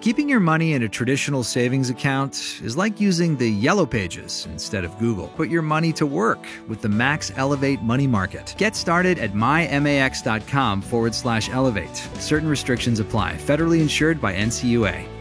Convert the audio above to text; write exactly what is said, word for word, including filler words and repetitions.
Keeping your money in a traditional savings account is like using the Yellow Pages instead of Google. Put your money to work with the Max Elevate Money Market. Get started at mymax.com forward slash elevate. Certain restrictions apply. Federally insured by N C U A.